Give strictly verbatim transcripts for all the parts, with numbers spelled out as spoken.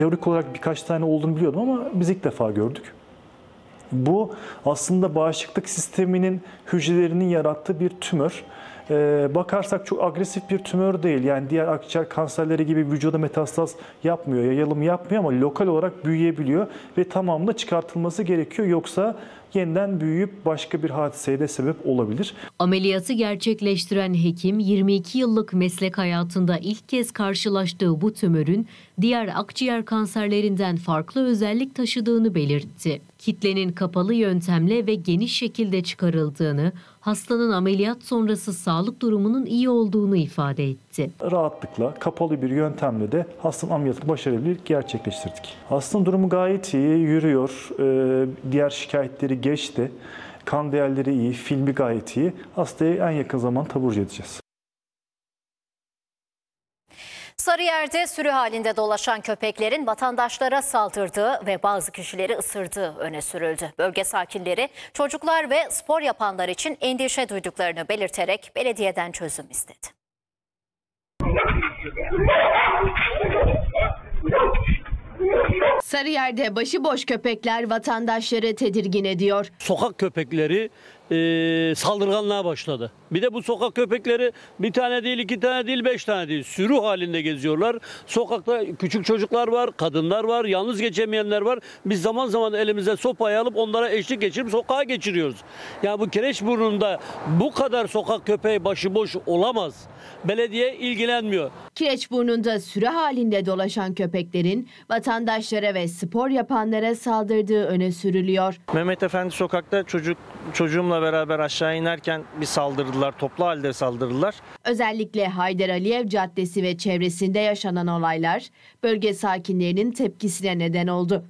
Teorik olarak birkaç tane olduğunu biliyordum ama biz ilk defa gördük. Bu aslında bağışıklık sisteminin hücrelerinin yarattığı bir tümör. Ee, bakarsak çok agresif bir tümör değil. Yani diğer akciğer kanserleri gibi vücuda metastaz yapmıyor, yayılım yapmıyor ama lokal olarak büyüyebiliyor ve tamamında çıkartılması gerekiyor. Yoksa yeniden büyüyüp başka bir hadiseye de sebep olabilir. Ameliyatı gerçekleştiren hekim yirmi iki yıllık meslek hayatında ilk kez karşılaştığı bu tümörün diğer akciğer kanserlerinden farklı özellik taşıdığını belirtti. Kitlenin kapalı yöntemle ve geniş şekilde çıkarıldığını, hastanın ameliyat sonrası sağlık durumunun iyi olduğunu ifade etti. Rahatlıkla kapalı bir yöntemle de hastanın ameliyatını başarılı gerçekleştirdik. Hastanın durumu gayet iyi, yürüyor, ee, diğer şikayetleri geçti, kan değerleri iyi, filmi gayet iyi. Hastaya en yakın zaman taburcu edeceğiz. Sarıyer'de sürü halinde dolaşan köpeklerin vatandaşlara saldırdığı ve bazı kişileri ısırdığı öne sürüldü. Bölge sakinleri çocuklar ve spor yapanlar için endişe duyduklarını belirterek belediyeden çözüm istedi. Sarıyer'de başıboş köpekler vatandaşları tedirgin ediyor. Sokak köpekleri e, saldırganlığa başladı. Bir de bu sokak köpekleri bir tane değil, iki tane değil, beş tane değil. Sürü halinde geziyorlar. Sokakta küçük çocuklar var, kadınlar var, yalnız geçemeyenler var. Biz zaman zaman elimize sopayı alıp onlara eşlik geçirip sokağa geçiriyoruz. Yani bu Kireçburnu'nda bu kadar sokak köpeği başıboş olamaz. Belediye ilgilenmiyor. Kireçburnu'nda sürü halinde dolaşan köpeklerin vatandaşlara ve spor yapanlara saldırdığı öne sürülüyor. Mehmet Efendi sokakta çocuk çocuğumla beraber aşağı inerken bir saldırdılar, toplu halde saldırdılar. Özellikle Haydar Aliyev Caddesi ve çevresinde yaşanan olaylar bölge sakinlerinin tepkisine neden oldu.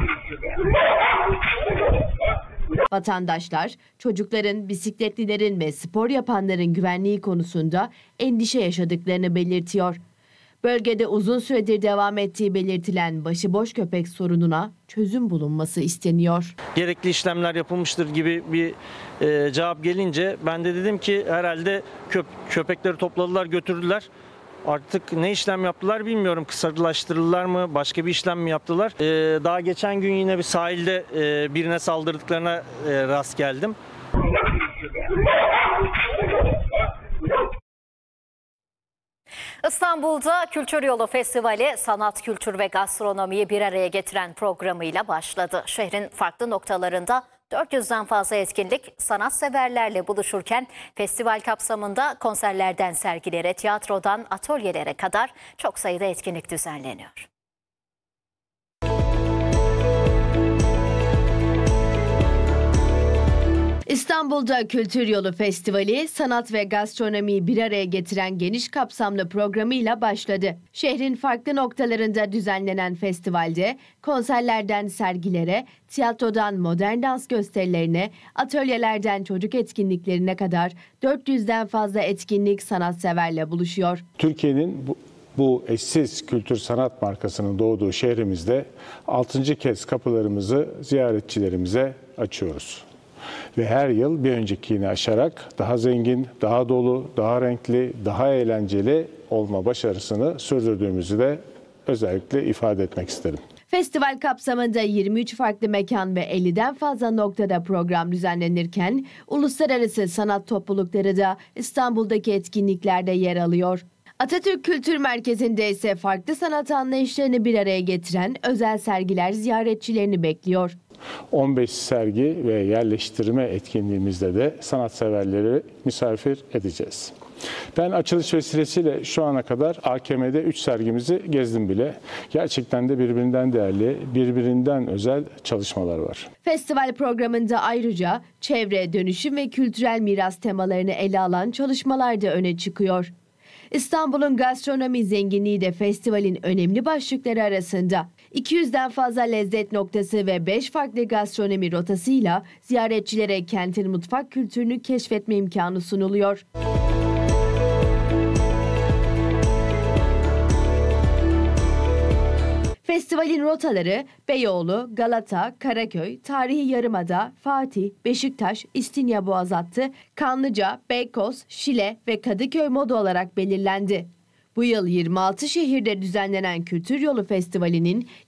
Vatandaşlar, çocukların, bisikletlilerin ve spor yapanların güvenliği konusunda endişe yaşadıklarını belirtiyor. Bölgede uzun süredir devam ettiği belirtilen başıboş köpek sorununa çözüm bulunması isteniyor. Gerekli işlemler yapılmıştır gibi bir e, cevap gelince ben de dedim ki herhalde köp köpekleri topladılar, götürdüler. Artık ne işlem yaptılar bilmiyorum. Kısalaştırırlar mı? Başka bir işlem mi yaptılar? Ee, daha geçen gün yine bir sahilde e, birine saldırdıklarına e, rast geldim. İstanbul'da Kültür Yolu Festivali sanat, kültür ve gastronomiyi bir araya getiren programıyla başladı. Şehrin farklı noktalarında dört yüzden fazla etkinlik sanatseverlerle buluşurken festival kapsamında konserlerden sergilere, tiyatrodan atölyelere kadar çok sayıda etkinlik düzenleniyor. İstanbul'da Kültür Yolu Festivali, sanat ve gastronomiyi bir araya getiren geniş kapsamlı programıyla başladı. Şehrin farklı noktalarında düzenlenen festivalde konserlerden sergilere, tiyatrodan modern dans gösterilerine, atölyelerden çocuk etkinliklerine kadar dört yüzden fazla etkinlik sanatseverle buluşuyor. Türkiye'nin bu Bu eşsiz kültür sanat markasının doğduğu şehrimizde altıncı kez kapılarımızı ziyaretçilerimize açıyoruz. Ve her yıl bir öncekini aşarak daha zengin, daha dolu, daha renkli, daha eğlenceli olma başarısını sürdürdüğümüzü de özellikle ifade etmek isterim. Festival kapsamında yirmi üç farklı mekan ve elliden fazla noktada program düzenlenirken uluslararası sanat toplulukları da İstanbul'daki etkinliklerde yer alıyor. Atatürk Kültür Merkezi'nde ise farklı sanat anlayışlarını bir araya getiren özel sergiler ziyaretçilerini bekliyor. on beş sergi ve yerleştirme etkinliğimizde de sanatseverleri misafir edeceğiz. Ben açılış vesilesiyle şu ana kadar A K M'de üç sergimizi gezdim bile. Gerçekten de birbirinden değerli, birbirinden özel çalışmalar var. Festival programında ayrıca çevre, dönüşüm ve kültürel miras temalarını ele alan çalışmalar da öne çıkıyor. İstanbul'un gastronomi zenginliği de festivalin önemli başlıkları arasında. iki yüzden fazla lezzet noktası ve beş farklı gastronomi rotasıyla ziyaretçilere kentin mutfak kültürünü keşfetme imkanı sunuluyor. Festivalin rotaları Beyoğlu, Galata, Karaköy, Tarihi Yarımada, Fatih, Beşiktaş, İstinye Boğaz hattı, Kanlıca, Beykoz, Şile ve Kadıköy modu olarak belirlendi. Bu yıl yirmi altı şehirde düzenlenen Kültür Yolu Festivali'nin